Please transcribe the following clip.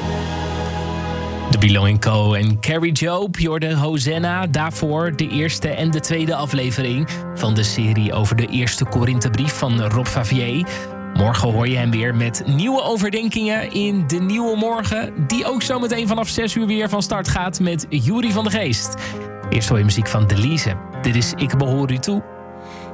The Belonging Co. en Carrie Job, Jorde Hosanna. Daarvoor de eerste en de tweede aflevering van de serie over de eerste Korinthebrief van Rob Favier. Morgen hoor je hem weer met nieuwe overdenkingen in De Nieuwe Morgen, die ook zometeen vanaf 6 uur weer van start gaat met Juri van de Geest. Eerst hoor je muziek van Delise. Dit is Ik Behoor U Toe.